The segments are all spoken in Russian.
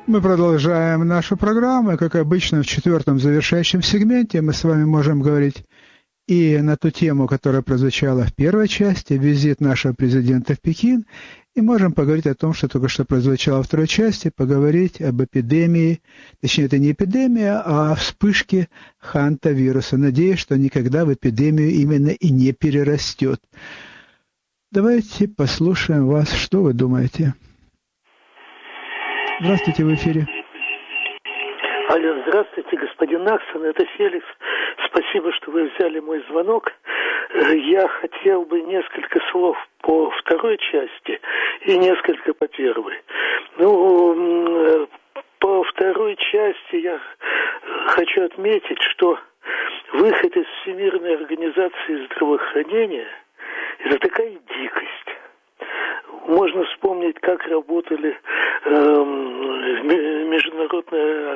Мы продолжаем нашу программу. Как обычно, в четвертом завершающем сегменте мы с вами можем говорить и на ту тему, которая прозвучала в первой части, визит нашего президента в Пекин, и можем поговорить о том, что только что прозвучало во второй части, поговорить об эпидемии, точнее, это не эпидемия, а о вспышке хантавируса. Надеюсь, что никогда в эпидемию именно и не перерастет. Давайте послушаем вас, что вы думаете. Здравствуйте, в эфире. Алло, здравствуйте, господин Наксон, это Феликс. Спасибо, что вы взяли мой звонок. Я хотел бы несколько слов по второй части и несколько по первой. По второй части я хочу отметить, что выход из Всемирной организации здравоохранения – это такая дикость. Можно вспомнить, как работали международные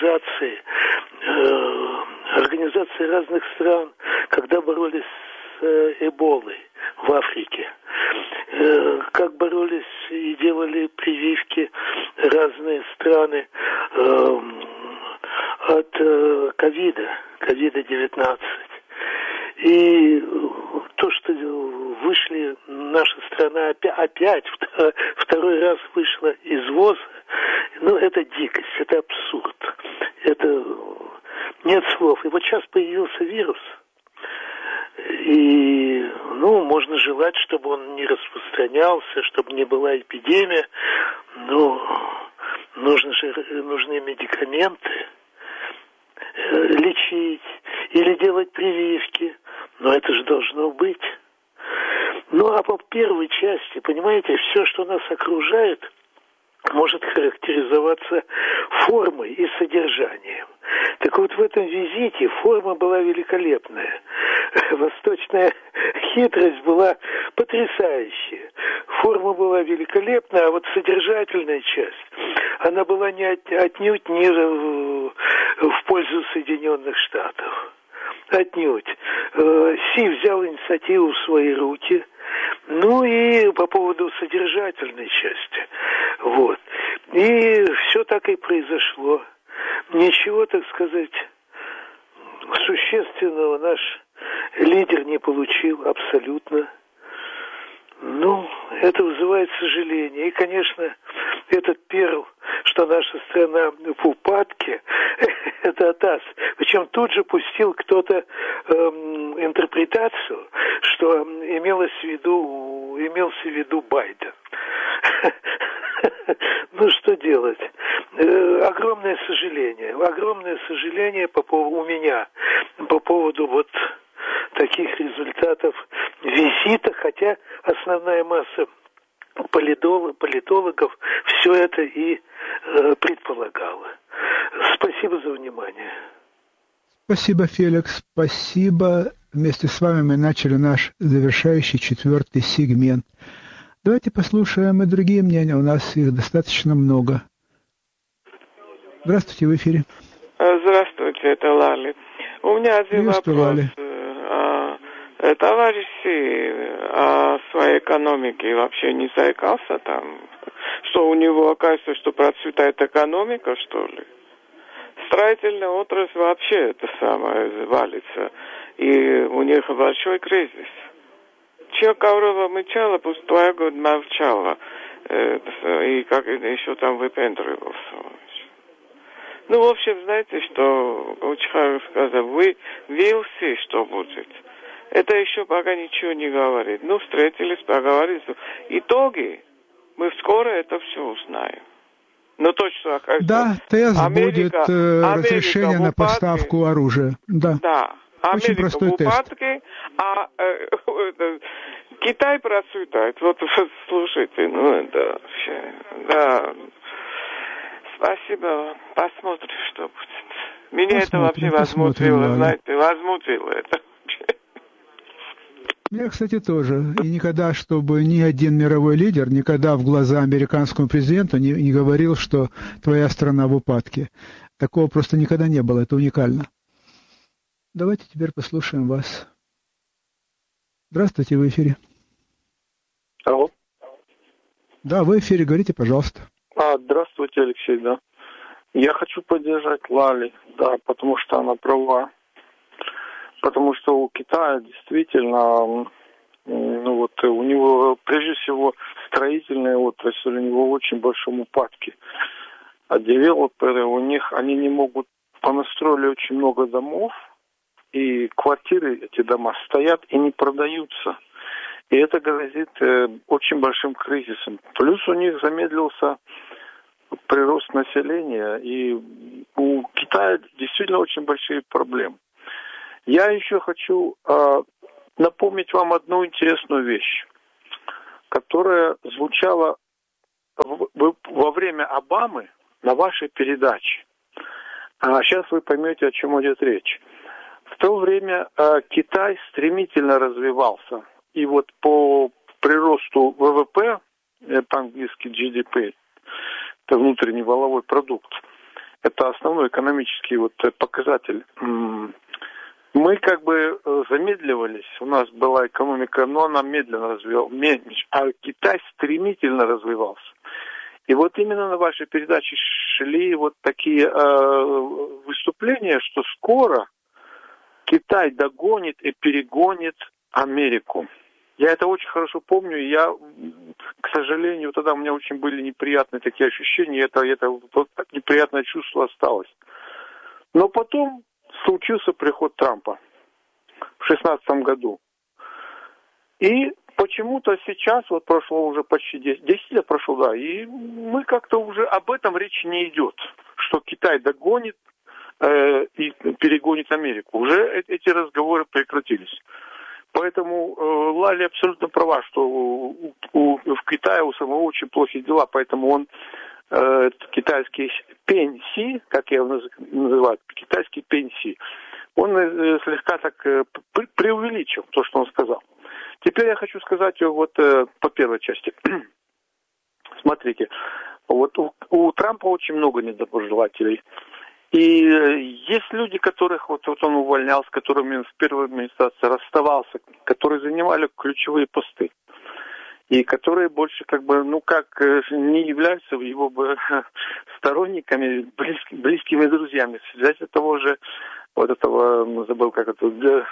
организации разных стран, когда боролись с Эболой в Африке. Как боролись и делали прививки разные страны от ковида-19. И то, что вышли, наша страна опять второй раз вышла из ВОЗ, это дикость, это абсурд. Это нет слов. И вот сейчас появился вирус. И, можно желать, чтобы он не распространялся, чтобы не была эпидемия. Но нужны медикаменты, лечить или делать прививки. Но это же должно быть. А по первой части, понимаете, все, что нас окружает, может характеризоваться формой и содержанием. Так вот, в этом визите форма была великолепная. Восточная хитрость была потрясающая. Форма была великолепная, а вот содержательная часть, она была отнюдь не в пользу Соединенных Штатов. Отнюдь. Си взял инициативу в свои руки. И по поводу содержательной части. Вот. И все так и произошло. Ничего, так сказать, существенного наш лидер не получил абсолютно. Это вызывает сожаление. И, конечно, этот перл, что наша страна в упадке, это от нас. Причем тут же пустил кто-то интерпретацию, что имелся в виду Байден. Что делать? Огромное сожаление у меня по поводу вот таких результатов визита, хотя основная масса политологов все это и предполагала. Спасибо за внимание. Спасибо, Феликс. Спасибо. Вместе с вами мы начали наш завершающий четвертый сегмент. Давайте послушаем и другие мнения. У нас их достаточно много. Здравствуйте, в эфире. Здравствуйте, это Лали. У меня один вопрос. Лали. Товарищ Си о своей экономике вообще не заикался там? Что у него, оказывается, что процветает экономика, что ли? Строительная отрасль вообще это самое валится. И у них большой кризис. Чего Каурова мычала, пусть 2 года молчала. И как еще там выпендривался. В общем, знаете, что очень хорошо сказал. Вы видели, что будет. Это еще пока ничего не говорит. Встретились, поговорили. Итоги, мы скоро это все узнаем. Точно, окажется. Да, тест будет разрешение на поставку оружия. Да. Очень Америка простой в упадке, а Китай процветает. Вот слушайте, это вообще, да. Спасибо. Посмотрим, что будет. Меня это вообще возмутило, знаете, возмутило это. Меня, кстати, тоже. И никогда, чтобы ни один мировой лидер никогда в глаза американскому президенту не говорил, что твоя страна в упадке. Такого просто никогда не было. Это уникально. Давайте теперь послушаем вас. Здравствуйте, в эфире. Алло. Да, в эфире, говорите, пожалуйста. Здравствуйте, Алексей, да. Я хочу поддержать Лали, да, потому что она права. Потому что у Китая действительно, у него, прежде всего, строительная отрасль, у него в очень большом упадке. А девелоперы, они не могут, понастроили очень много домов, и квартиры, эти дома, стоят и не продаются. И это грозит очень большим кризисом. Плюс у них замедлился прирост населения, и у Китая действительно очень большие проблемы. Я еще хочу напомнить вам одну интересную вещь, которая звучала во время Обамы на вашей передаче. А сейчас вы поймете, о чем идет речь. В то время Китай стремительно развивался. И вот по приросту ВВП, по-английски GDP, это внутренний валовой продукт, это основной экономический показатель. Мы как бы замедливались, у нас была экономика, но она медленно развивалась, а Китай стремительно развивался. И вот именно на вашей передаче шли вот такие выступления, что скоро Китай догонит и перегонит Америку. Я это очень хорошо помню, и я, к сожалению, тогда у меня очень были неприятные такие ощущения, это неприятное чувство осталось. Но потом случился приход Трампа в 2016 году. И почему-то сейчас, вот прошло уже почти 10 лет прошло, да, и мы как-то уже об этом речи не идет, что Китай догонит и перегонит Америку. Уже эти разговоры прекратились. Поэтому Лали абсолютно права, что в Китае у самого очень плохие дела, поэтому он китайский пенси, как я его называю, китайский пенси, он слегка так преувеличил то, что он сказал. Теперь я хочу сказать по первой части. Смотрите, вот у Трампа очень много недоброжелателей. И есть люди, которых вот он увольнял, с которыми он в первой администрации расставался, которые занимали ключевые посты. И которые больше не являются его сторонниками, близкими друзьями. Взять того же, забыл, как это,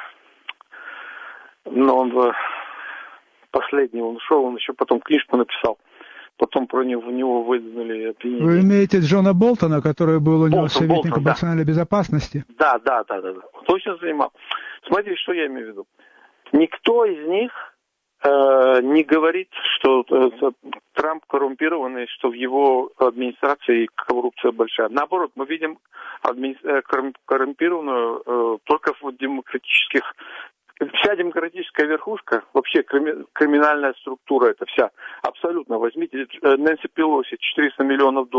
но он последний, он ушел, он еще потом книжку написал. Потом про него выдвинули обвинения. Вы имеете Джона Болтона, который был у него советником по национальной безопасности? Да. Точно занимал. Смотрите, что я имею в виду. Никто из них не говорит, что Трамп коррумпированный, что в его администрации коррупция большая. Наоборот, мы видим коррумпированную только в демократических. Вся демократическая верхушка, вообще криминальная структура, это вся, абсолютно. Возьмите Нэнси Пелоси, $400 миллионов.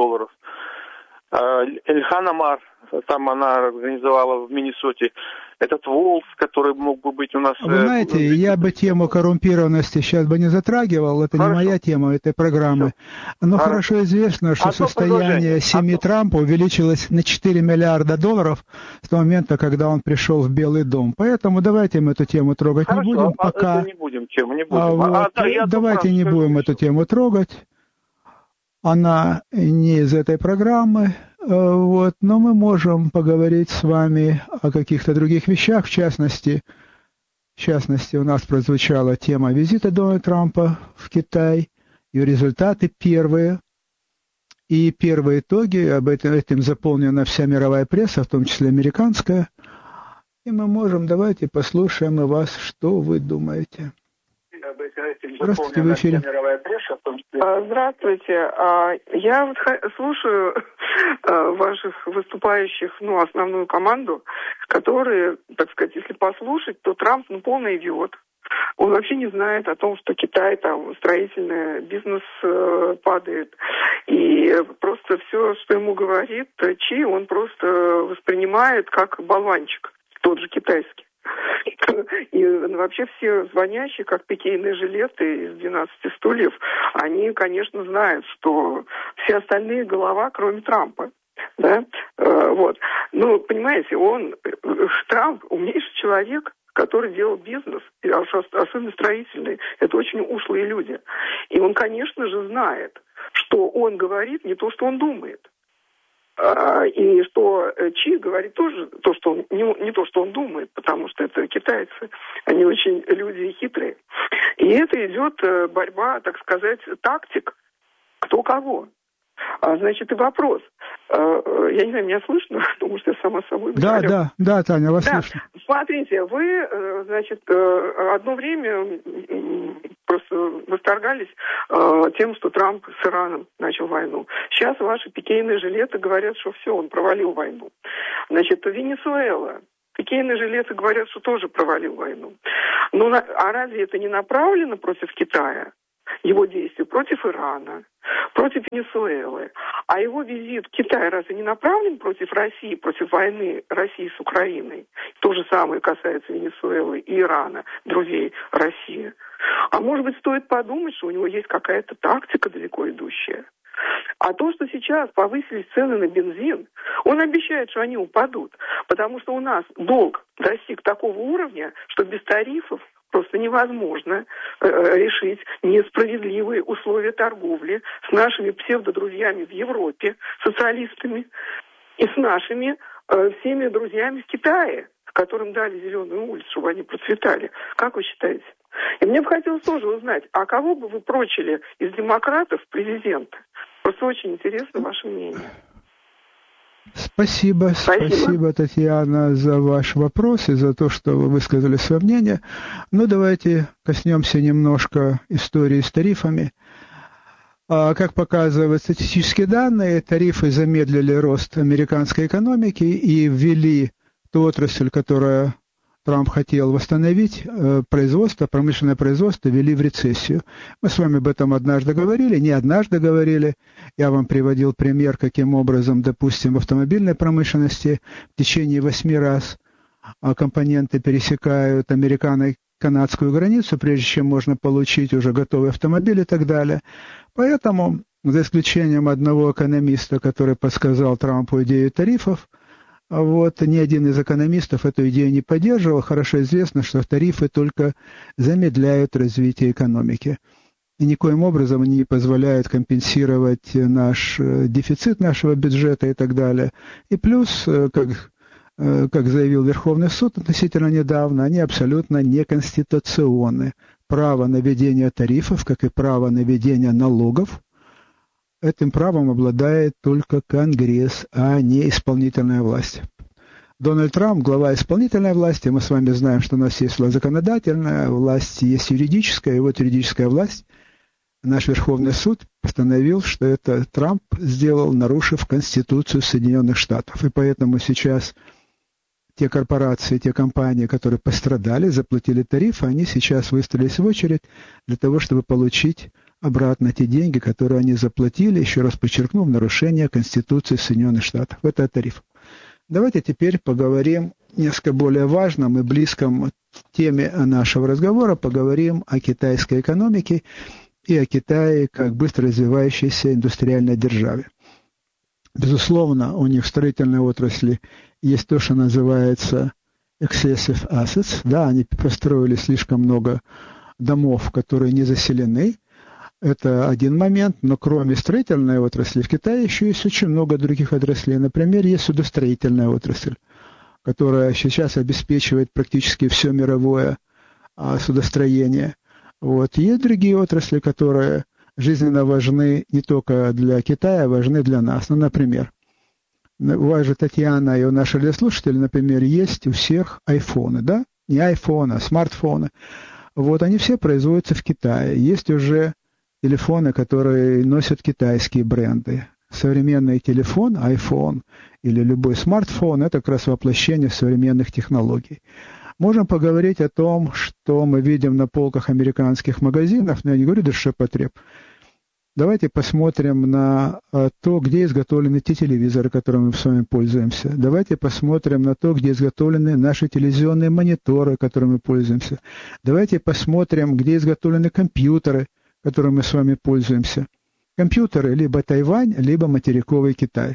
Ильхан Омар, там она организовала в Миннесоте. Этот Волф, который мог бы быть у нас... Вы знаете, я бы тему коррумпированности сейчас бы не затрагивал, это не моя тема этой программы. Но хорошо известно, что состояние семьи Трампа увеличилось на $4 миллиарда с того момента, когда он пришел в Белый дом. Поэтому давайте мы эту тему трогать не будем пока. Не будем тему, не будем. Давайте не будем эту тему трогать. Она не из этой программы, но мы можем поговорить с вами о каких-то других вещах. В частности, у нас прозвучала тема визита Дональда Трампа в Китай, ее результаты первые, и первые итоги, об этом заполнена вся мировая пресса, в том числе американская. И мы можем, давайте послушаем и вас, что вы думаете. Здравствуйте, в эфире. Здравствуйте. Я слушаю ваших выступающих, основную команду, которые, так сказать, если послушать, то Трамп полный идиот. Он вообще не знает о том, что Китай, там, строительный бизнес падает. И просто все, что ему говорит Чи, он просто воспринимает как болванчик, тот же китайский. И вообще все звонящие, как пикейные жилеты из 12 стульев, они, конечно, знают, что все остальные голова, кроме Трампа. Да? Понимаете, Трамп умнейший человек, который делал бизнес, особенно строительный. Это очень ушлые люди. И он, конечно же, знает, что он говорит не то, что он думает. И что Чи говорит тоже то, что он, не то, что он думает, потому что это китайцы, они очень люди хитрые. И это идет борьба, так сказать, тактик, кто кого. Значит, и вопрос. Я не знаю, меня слышно? Потому что я сама собой говорю. Да, Таня, вас слышно. Смотрите, вы, значит, одно время просто восторгались тем, что Трамп с Ираном начал войну. Сейчас ваши пикейные жилеты говорят, что все, он провалил войну. Значит, Венесуэла. Пикейные жилеты говорят, что тоже провалил войну. Ну, а разве это не направлено против Китая? Его действия против Ирана, против Венесуэлы. А его визит в Китай разве не направлен против России, против войны России с Украиной? То же самое касается Венесуэлы и Ирана, друзей России. А может быть, стоит подумать, что у него есть какая-то тактика далеко идущая. А то, что сейчас повысились цены на бензин, он обещает, что они упадут, потому что у нас долг достиг такого уровня, что без тарифов просто невозможно решить несправедливые условия торговли с нашими псевдодрузьями в Европе, социалистами, и с нашими всеми друзьями в Китае, которым дали зеленую улицу, чтобы они процветали. Как вы считаете? И мне бы хотелось тоже узнать, а кого бы вы прочили из демократов президента? Просто очень интересно ваше мнение. Спасибо, Татьяна, за ваш вопрос и за то, что вы высказали свое мнение. Ну, давайте коснемся немножко истории с тарифами. Как показывают статистические данные, тарифы замедлили рост американской экономики и ввели ту отрасль, которая Трамп хотел восстановить, производство, промышленное производство, ввели в рецессию. Мы с вами об этом однажды говорили, не однажды говорили. Я вам приводил пример, каким образом, допустим, в автомобильной промышленности в течение 8 раз компоненты пересекают американо-канадскую границу, прежде чем можно получить уже готовый автомобиль и так далее. Поэтому, за исключением одного экономиста, который подсказал Трампу идею тарифов, ни один из экономистов эту идею не поддерживал. Хорошо известно, что тарифы только замедляют развитие экономики. И никоим образом они не позволяют компенсировать наш дефицит нашего бюджета и так далее. И плюс, как заявил Верховный суд относительно недавно, они абсолютно неконституционны. Право на введение тарифов, как и право на введение налогов, этим правом обладает только Конгресс, а не исполнительная власть. Дональд Трамп, глава исполнительной власти, мы с вами знаем, что у нас есть власть законодательная, власть есть юридическая, и вот юридическая власть, наш Верховный суд постановил, что это Трамп сделал, нарушив Конституцию Соединенных Штатов. И поэтому сейчас те корпорации, те компании, которые пострадали, заплатили тарифы, они сейчас выстроились в очередь для того, чтобы получить обратно те деньги, которые они заплатили, еще раз подчеркну, в нарушение Конституции Соединенных Штатов. Это тариф. Давайте теперь поговорим несколько более важном и близком теме нашего разговора, поговорим о китайской экономике и о Китае как быстро развивающейся индустриальной державе. Безусловно, у них в строительной отрасли есть то, что называется excessive assets. Да, они построили слишком много домов, которые не заселены. Это один момент, но кроме строительной отрасли в Китае еще есть очень много других отраслей. Например, есть судостроительная отрасль, которая сейчас обеспечивает практически все мировое судостроение. Есть другие отрасли, которые жизненно важны не только для Китая, а важны для нас. Например, у вас же, Татьяна, и у наших радиослушателей, например, есть у всех айфоны, да? Не айфоны, а смартфоны. Они все производятся в Китае. Есть уже телефоны, которые носят китайские бренды. Современный телефон, iPhone или любой смартфон – это как раз воплощение современных технологий. Можем поговорить о том, что мы видим на полках американских магазинов, но я не говорю до ширпотреб. Давайте посмотрим на то, где изготовлены те телевизоры, которыми мы с вами пользуемся. Давайте посмотрим на то, где изготовлены наши телевизионные мониторы, которыми мы пользуемся. Давайте посмотрим, где изготовлены компьютеры, которыми мы с вами пользуемся. Компьютеры либо Тайвань, либо материковый Китай.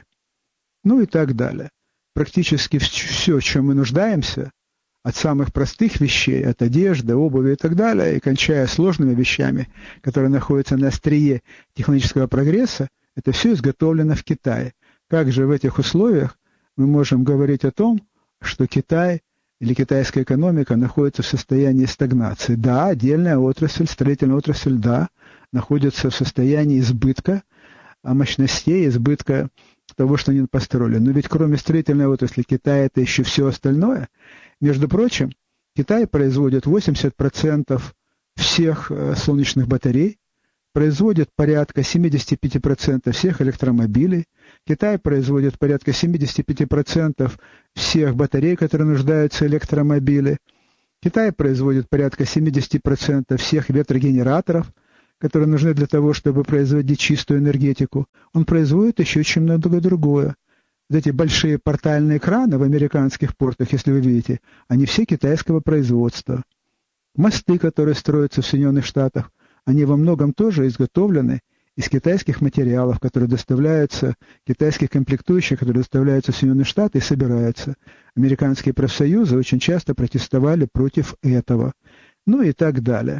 И так далее. Практически все, в чем мы нуждаемся, от самых простых вещей, от одежды, обуви и так далее, и кончая сложными вещами, которые находятся на острие технического прогресса, это все изготовлено в Китае. как же в этих условиях мы можем говорить о том, что Китай или китайская экономика находится в состоянии стагнации? Да, отдельная отрасль, строительная отрасль, да, находится в состоянии избытка мощностей, избытка того, что они построили. Но ведь кроме строительной отрасли Китая это еще все остальное. Между прочим, Китай производит 80% всех солнечных батарей, производит порядка 75% всех электромобилей. Китай производит порядка 75% всех батарей, которые нуждаются в электромобиле. Китай производит порядка 70% всех ветрогенераторов, которые нужны для того, чтобы производить чистую энергетику. Он производит еще очень много другое. Вот эти большие портальные краны в американских портах, если вы видите, они все китайского производства. Мосты, которые строятся в Соединенных Штатах, они во многом тоже изготовлены из китайских материалов, которые доставляются, китайских комплектующих, которые доставляются в Соединенные Штаты и собираются. Американские профсоюзы очень часто протестовали против этого. Ну и так далее.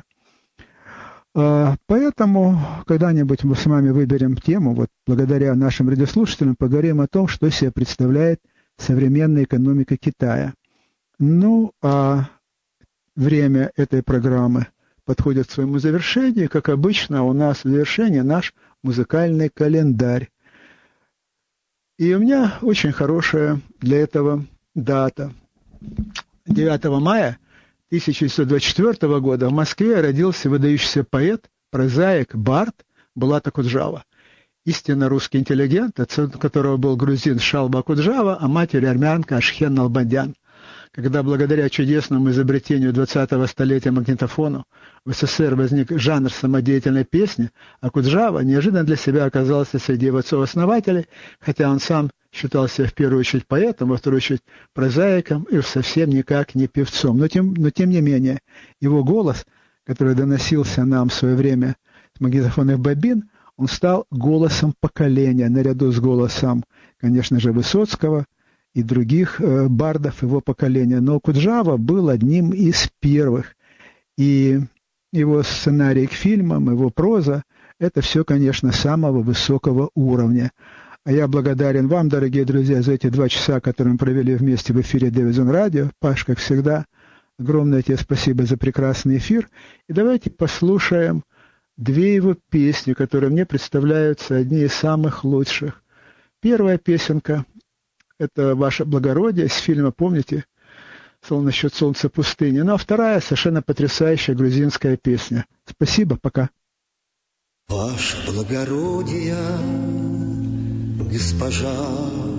Поэтому когда-нибудь мы с вами выберем тему, вот благодаря нашим радиослушателям, поговорим о том, что себе представляет современная экономика Китая. Ну, а время этой программы подходит к своему завершению. Как обычно, у нас в завершении наш музыкальный календарь. И у меня очень хорошая для этого дата. 9 мая 1924 года в Москве родился выдающийся поэт, прозаик, бард Булат Акуджава. Истинно русский интеллигент, отцом которого был грузин Шалба Акуджава, а матерью армянка Ашхен Налбандян. Когда благодаря чудесному изобретению 20-го столетия магнитофону в СССР возник жанр самодеятельной песни, Акуджава неожиданно для себя оказался среди его отцов-основателей, хотя он сам считал себя в первую очередь поэтом, во вторую очередь прозаиком и совсем никак не певцом. Но тем не менее, его голос, который доносился нам в свое время с магнитофонных бобин, он стал голосом поколения, наряду с голосом, конечно же, Высоцкого и других бардов его поколения. Но Акуджава был одним из первых. И его сценарий к фильмам, его проза, это все, конечно, самого высокого уровня. А я благодарен вам, дорогие друзья, за эти 2 часа, которые мы провели вместе в эфире Дэвидсон Радио. Паш, как всегда, огромное тебе спасибо за прекрасный эфир. И давайте послушаем 2 его песни, которые мне представляются одни из самых лучших. Первая песенка — это «Ваше благородие» из фильма, помните, «Насчет солнца пустыни». Ну а вторая — совершенно потрясающая грузинская песня. Спасибо, пока. Ваше благородие, госпожа